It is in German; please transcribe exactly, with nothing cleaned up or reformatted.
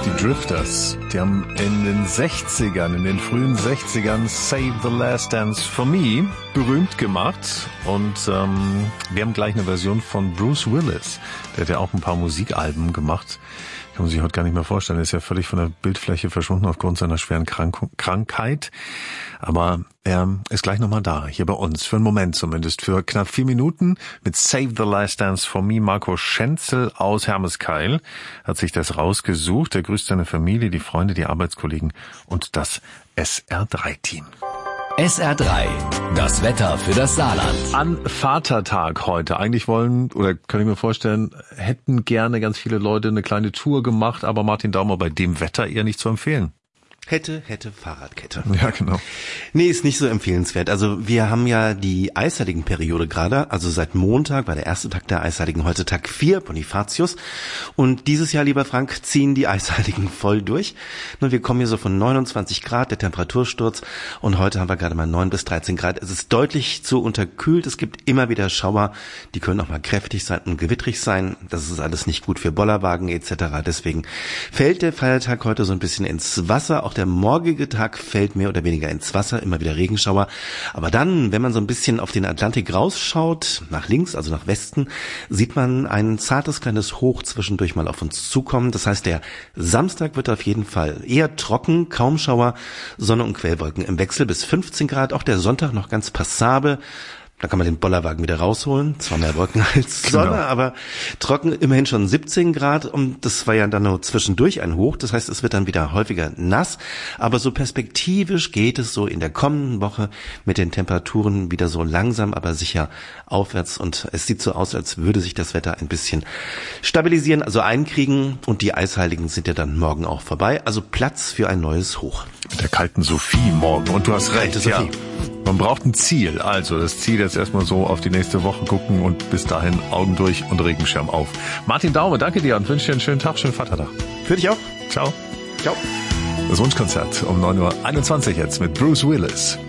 die Drifters. Die haben in den sechzigern, in den frühen sechzigern Save the Last Dance for Me berühmt gemacht. Und ähm, wir haben gleich eine Version von Bruce Willis. Der hat ja auch ein paar Musikalben gemacht. Kann man sich heute gar nicht mehr vorstellen. Er ist ja völlig von der Bildfläche verschwunden aufgrund seiner schweren Krank- Krankheit. Aber er ist gleich nochmal da, hier bei uns, für einen Moment zumindest, für knapp vier Minuten mit Save the Last Dance for Me. Marco Schenzel aus Hermeskeil hat sich das rausgesucht. Er grüßt seine Familie, die Freunde, die Arbeitskollegen und das S R drei Team. S R drei, das Wetter für das Saarland. An Vatertag heute. Eigentlich wollen, oder kann ich mir vorstellen, hätten gerne ganz viele Leute eine kleine Tour gemacht, aber Martin Daumer, bei dem Wetter eher nicht zu empfehlen. Hätte, hätte, Fahrradkette. Ja, genau. Nee, ist nicht so empfehlenswert. Also wir haben ja die eisheiligen Periode gerade. Also seit Montag war der erste Tag der Eisheiligen, heute Tag vier, Bonifatius. Und dieses Jahr, lieber Frank, ziehen die Eisheiligen voll durch. Nur wir kommen hier so von neunundzwanzig Grad, der Temperatursturz. Und heute haben wir gerade mal neun bis dreizehn Grad. Es ist deutlich zu unterkühlt. Es gibt immer wieder Schauer. Die können auch mal kräftig sein und gewittrig sein. Das ist alles nicht gut für Bollerwagen et cetera. Deswegen fällt der Feiertag heute so ein bisschen ins Wasser. Auch der morgige Tag fällt mehr oder weniger ins Wasser, immer wieder Regenschauer. Aber dann, wenn man so ein bisschen auf den Atlantik rausschaut, nach links, also nach Westen, sieht man ein zartes kleines Hoch zwischendurch mal auf uns zukommen. Das heißt, der Samstag wird auf jeden Fall eher trocken, kaum Schauer, Sonne und Quellwolken im Wechsel bis fünfzehn Grad. Auch der Sonntag noch ganz passabel. Da kann man den Bollerwagen wieder rausholen. Zwar mehr Wolken als Sonne, genau. Aber trocken, immerhin schon siebzehn Grad. Und das war ja dann nur zwischendurch ein Hoch. Das heißt, es wird dann wieder häufiger nass. Aber so perspektivisch geht es so in der kommenden Woche mit den Temperaturen wieder so langsam, aber sicher aufwärts. Und es sieht so aus, als würde sich das Wetter ein bisschen stabilisieren, also einkriegen. Und die Eisheiligen sind ja dann morgen auch vorbei. Also Platz für ein neues Hoch. Mit der kalten Sophie morgen. Und du hast recht, ja. Man braucht ein Ziel. Also das Ziel jetzt erstmal so auf die nächste Woche gucken und bis dahin Augen durch und Regenschirm auf. Martin Daume, danke dir und wünsche dir einen schönen Tag, schönen Vatertag. Für dich auch. Ciao. Ciao. Das Wunschkonzert um neun Uhr einundzwanzig jetzt mit Bruce Willis.